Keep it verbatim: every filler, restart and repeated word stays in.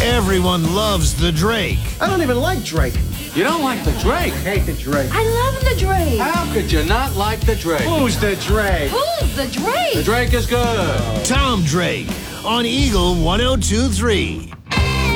Everyone loves the Drake. I don't even like Drake. You don't like the Drake? I hate the Drake. I love the Drake. How could you not like the Drake? Who's the Drake? Who's the Drake? The Drake is good. Tom Drake on Eagle one oh two three.